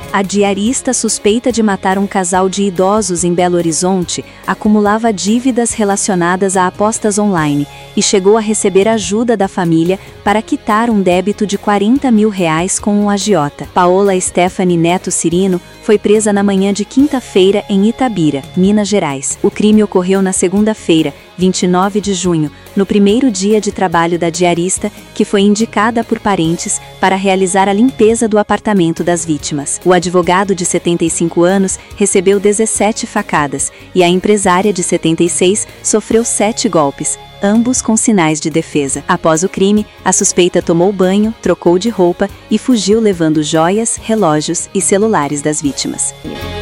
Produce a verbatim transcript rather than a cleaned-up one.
A diarista suspeita de matar um casal de idosos em Belo Horizonte acumulava dívidas relacionadas a apostas online e chegou a receber ajuda da família para quitar um débito de quarenta mil reais com um agiota. Paola Stephanie Neto Cirino foi presa na manhã de quinta-feira em Itabira, Minas Gerais. O crime ocorreu na segunda-feira, vinte e nove de junho, no primeiro dia de trabalho da diarista, que foi indicada por parentes para realizar a limpeza do apartamento das vítimas. O advogado de setenta e cinco anos recebeu dezessete facadas e a empresária de setenta e seis sofreu sete golpes, ambos com sinais de defesa. Após o crime, a suspeita tomou banho, trocou de roupa e fugiu levando joias, relógios e celulares das vítimas.